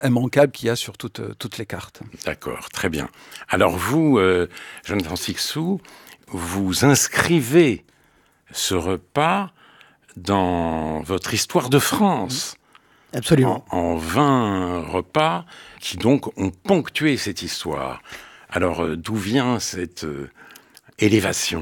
immanquable qu'il y a sur toutes les cartes. D'accord, très bien. Alors vous, Jonathan Sixou, vous inscrivez ce repas dans votre histoire de France. Absolument. En 20 repas qui donc ont ponctué cette histoire. Alors d'où vient cette élévation ?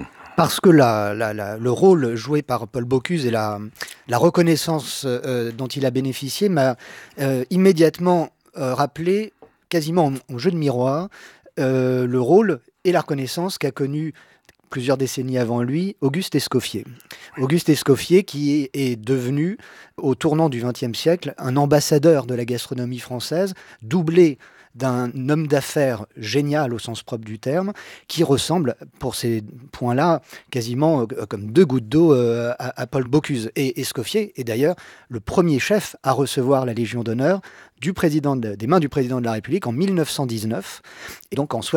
Parce que le rôle joué par Paul Bocuse et la reconnaissance dont il a bénéficié m'a immédiatement rappelé, quasiment en jeu de miroir, le rôle et la reconnaissance qu'a connu plusieurs décennies avant lui, Auguste Escoffier. Auguste Escoffier qui est devenu, au tournant du XXe siècle, un ambassadeur de la gastronomie française, doublé d'un homme d'affaires génial au sens propre du terme, qui ressemble, pour ces points-là, quasiment comme deux gouttes d'eau à Paul Bocuse. Et Escoffier est d'ailleurs le premier chef à recevoir la Légion d'honneur des mains du président de la République en 1919. Et donc en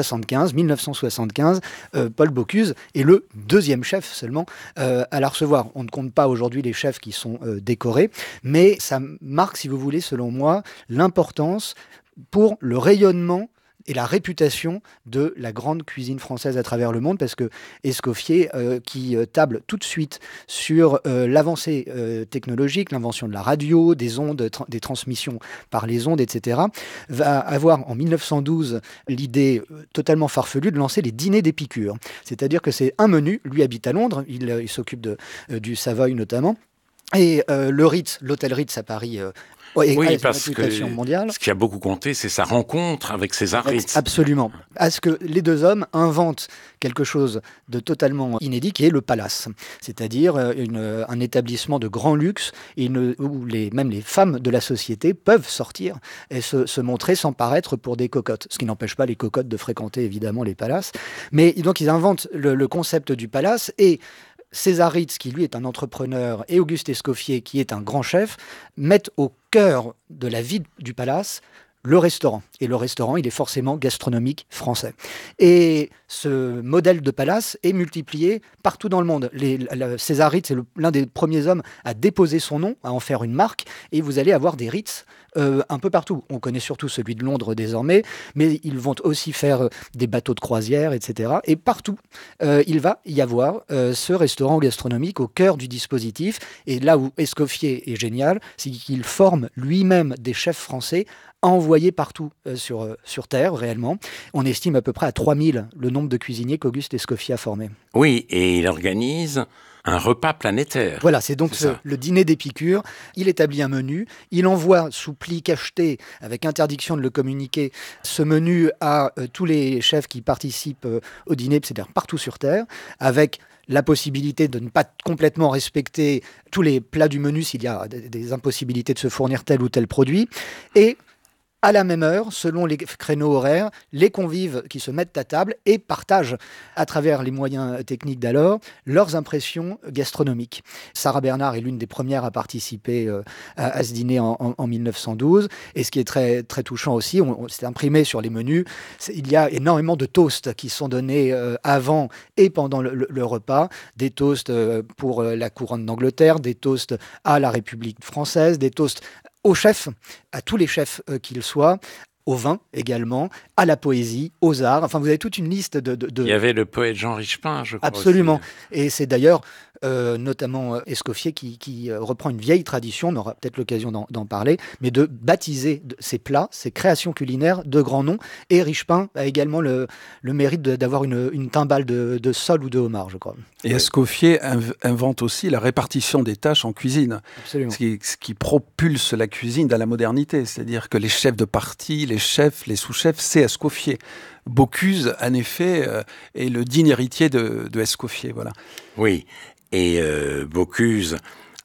1975, Paul Bocuse est le deuxième chef seulement à la recevoir. On ne compte pas aujourd'hui les chefs qui sont décorés, mais ça marque, si vous voulez, selon moi, l'importance pour le rayonnement et la réputation de la grande cuisine française à travers le monde, parce que Escoffier, qui table tout de suite sur l'avancée technologique, l'invention de la radio, des ondes, des transmissions par les ondes, etc., va avoir en 1912 l'idée totalement farfelue de lancer les dîners d'Épicure. C'est-à-dire que c'est un menu, lui habite à Londres, il s'occupe du Savoy notamment, et le Ritz, l'hôtel Ritz à Paris, oui, parce que mondiale. Ce qui a beaucoup compté, c'est sa rencontre avec César Ritz. Absolument. À ce que les deux hommes inventent quelque chose de totalement inédit, qui est le palace. C'est-à-dire un établissement de grand luxe où même les femmes de la société peuvent sortir et se montrer sans paraître pour des cocottes. Ce qui n'empêche pas les cocottes de fréquenter évidemment les palaces. Mais donc ils inventent le concept du palace, et César Ritz, qui lui est un entrepreneur, et Auguste Escoffier, qui est un grand chef, mettent au cœur de la vie du palace le restaurant. Et le restaurant, il est forcément gastronomique français. Et ce modèle de palace est multiplié partout dans le monde. César Ritz est l'un des premiers hommes à déposer son nom, à en faire une marque, et vous allez avoir des Ritz un peu partout. On connaît surtout celui de Londres désormais, mais ils vont aussi faire des bateaux de croisière, etc. Et partout, il va y avoir ce restaurant gastronomique au cœur du dispositif. Et là où Escoffier est génial, c'est qu'il forme lui-même des chefs français envoyés partout sur Terre, réellement. On estime à peu près à 3000 le nombre de cuisiniers qu'Auguste Escoffier a formés. Oui, et il organise un repas planétaire. Voilà, c'est donc le dîner d'Épicure. Il établit un menu, il envoie sous pli cacheté, avec interdiction de le communiquer, ce menu à tous les chefs qui participent au dîner, c'est-à-dire partout sur Terre, avec la possibilité de ne pas complètement respecter tous les plats du menu s'il y a des impossibilités de se fournir tel ou tel produit. Et à la même heure, selon les créneaux horaires, les convives qui se mettent à table et partagent, à travers les moyens techniques d'alors, leurs impressions gastronomiques. Sarah Bernard est l'une des premières à participer à ce dîner en 1912. Et ce qui est très, très touchant aussi, c'est imprimé sur les menus, il y a énormément de toasts qui sont donnés avant et pendant le repas. Des toasts pour la couronne d'Angleterre, des toasts à la République française, des toasts aux chefs, à tous les chefs qu'ils soient, au vin également, à la poésie, aux arts. Enfin, vous avez toute une liste de... Il y avait le poète Jean Richepin, je crois. Absolument. Aussi. Et c'est d'ailleurs notamment Escoffier qui reprend une vieille tradition, on aura peut-être l'occasion d'en parler, mais de baptiser ses plats, ses créations culinaires de grands noms. Et Richepin a également le mérite d'avoir une timbale de sole ou de homard, je crois. Et Escoffier invente aussi la répartition des tâches en cuisine. Absolument. Ce qui propulse la cuisine à la modernité. C'est-à-dire que les chefs de partie, les chefs, les sous-chefs, c'est Escoffier. Bocuse, en effet, est le digne héritier de Escoffier. Voilà. Oui, et Bocuse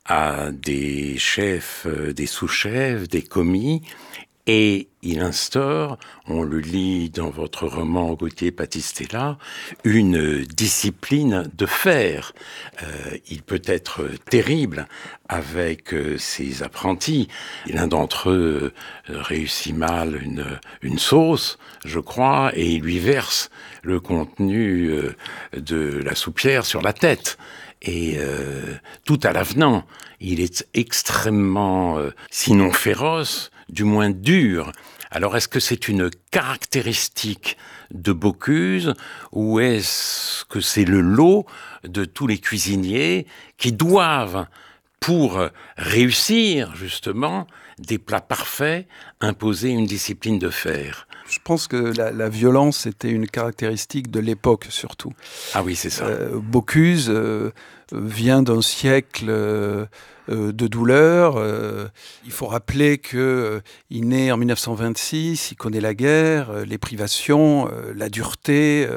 a des chefs, des sous-chefs, des commis, et il instaure, on le lit dans votre roman Gauthier Battistella, une discipline de fer. Il peut être terrible avec ses apprentis. L'un d'entre eux réussit mal une sauce, je crois, et il lui verse le contenu de la soupière sur la tête. Et tout à l'avenant, il est extrêmement, sinon féroce, du moins dur. Alors, est-ce que c'est une caractéristique de Bocuse ou est-ce que c'est le lot de tous les cuisiniers qui doivent, pour réussir justement des plats parfaits, imposer une discipline de fer? Je pense que la violence était une caractéristique de l'époque surtout. Ah oui, c'est ça. Bocuse vient d'un siècle de douleur. Il faut rappeler qu'il naît en 1926, il connaît la guerre, les privations, la dureté,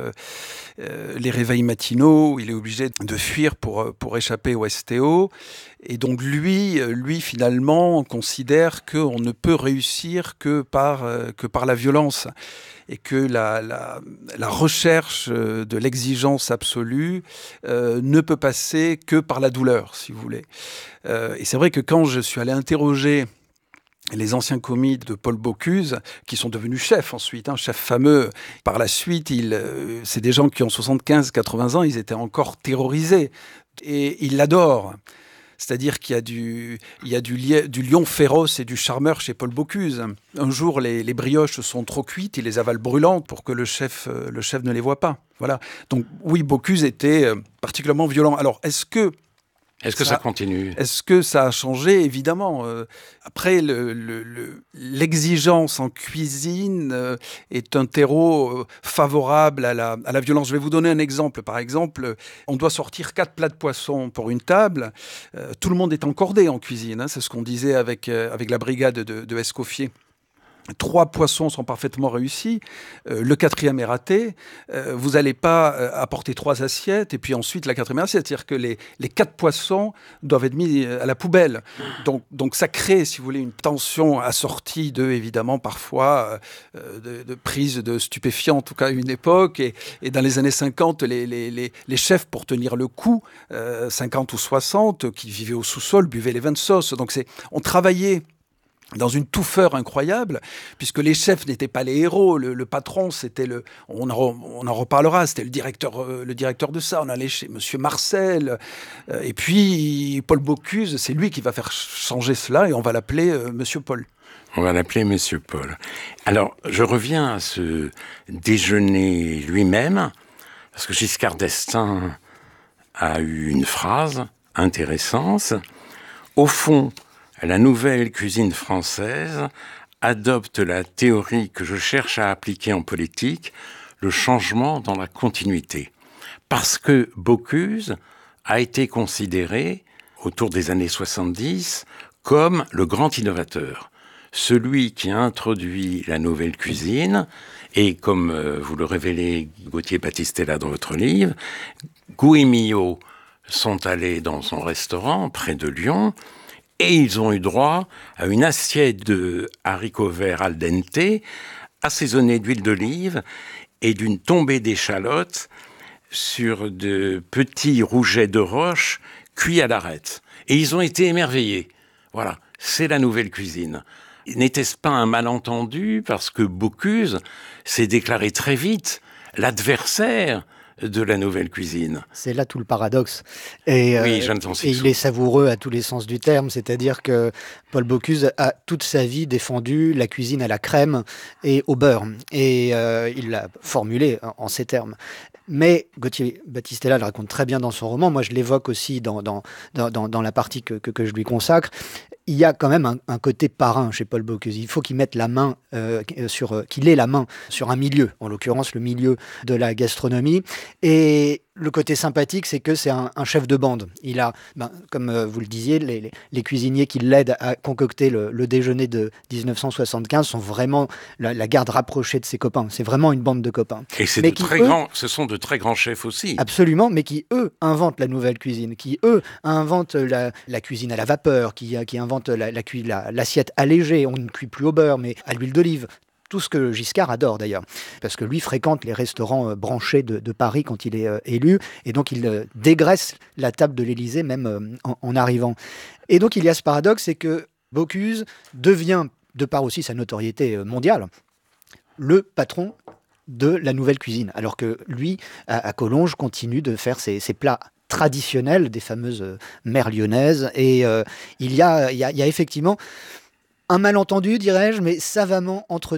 les réveils matinaux. Il est obligé de fuir pour échapper au STO. Et donc lui finalement, considère qu'on ne peut réussir que par la violence. Et que la recherche de l'exigence absolue ne peut passer que par la douleur, si vous voulez. Et c'est vrai que quand je suis allé interroger les anciens commis de Paul Bocuse, qui sont devenus chefs ensuite, chefs fameux. Par la suite, c'est des gens qui ont 75, 80 ans, ils étaient encore terrorisés. Et ils l'adorent. C'est-à-dire qu'il y a du lion féroce et du charmeur chez Paul Bocuse. Un jour, les brioches sont trop cuites, il les avale brûlantes pour que le chef ne les voit pas. Voilà. Donc oui, Bocuse était particulièrement violent. Alors, est-ce que ça continue? Est-ce que ça a changé? Évidemment. Après, l'exigence en cuisine est un terreau favorable à la violence. Je vais vous donner un exemple. Par exemple, on doit sortir 4 plats de poisson pour une table. Tout le monde est encordé en cuisine. C'est ce qu'on disait avec la brigade de Escoffier. 3 poissons sont parfaitement réussis, le 4e est raté, vous n'allez pas apporter 3 assiettes et puis ensuite la 4e assiette, c'est-à-dire que les 4 poissons doivent être mis à la poubelle. Donc ça crée, si vous voulez, une tension assortie évidemment, parfois, de prise de stupéfiants, en tout cas à une époque, et dans les années 50, les chefs, pour tenir le coup, 50 ou 60, qui vivaient au sous-sol, buvaient les vins de sauce. Donc on travaillait dans une touffeur incroyable, puisque les chefs n'étaient pas les héros. Le patron, c'était on en reparlera, c'était le directeur de ça. On allait chez Monsieur Marcel, et puis Paul Bocuse, c'est lui qui va faire changer cela, et on va l'appeler Monsieur Paul. On va l'appeler Monsieur Paul. Alors, je reviens à ce déjeuner lui-même, parce que Giscard d'Estaing a eu une phrase intéressante. Au fond, la nouvelle cuisine française adopte la théorie que je cherche à appliquer en politique, le changement dans la continuité. Parce que Bocuse a été considéré, autour des années 70, comme le grand innovateur. Celui qui a introduit la nouvelle cuisine, et comme vous le révélez, Gauthier Battistella, dans votre livre, Gou et Millot sont allés dans son restaurant près de Lyon, et ils ont eu droit à une assiette de haricots verts al dente, assaisonnée d'huile d'olive et d'une tombée d'échalotes sur de petits rougets de roche cuits à l'arête. Et ils ont été émerveillés. Voilà, c'est la nouvelle cuisine. N'était-ce pas un malentendu parce que Bocuse s'est déclaré très vite l'adversaire de la nouvelle cuisine? C'est là tout le paradoxe. Et il est savoureux à tous les sens du terme, c'est-à-dire que Paul Bocuse a toute sa vie défendu la cuisine à la crème et au beurre. Et il l'a formulé en ces termes. Mais Gauthier Battistella le raconte très bien dans son roman. Moi, je l'évoque aussi dans la partie que je lui consacre. Il y a quand même un côté parrain chez Paul Bocuse. Il faut qu'il mette la main qu'il ait la main sur un milieu, en l'occurrence le milieu de la gastronomie. Et le côté sympathique, c'est que c'est un chef de bande. Il a, comme vous le disiez, les cuisiniers qui l'aident à concocter le déjeuner de 1975 sont vraiment la garde rapprochée de ses copains. C'est vraiment une bande de copains. Et ce sont de très grands chefs aussi. Absolument, mais qui, eux, inventent la nouvelle cuisine, qui, eux, inventent la cuisine à la vapeur, qui inventent l'assiette allégée. On ne cuit plus au beurre, mais à l'huile d'olive. Tout ce que Giscard adore d'ailleurs, parce que lui fréquente les restaurants branchés de Paris quand il est élu, et donc il dégraisse la table de l'Élysée même en arrivant. Et donc il y a ce paradoxe, c'est que Bocuse devient, de par aussi sa notoriété mondiale, le patron de la nouvelle cuisine, alors que lui, à Collonges, continue de faire ses plats traditionnels, des fameuses mères lyonnaises, et il y a effectivement un malentendu, dirais-je, mais savamment entretenu.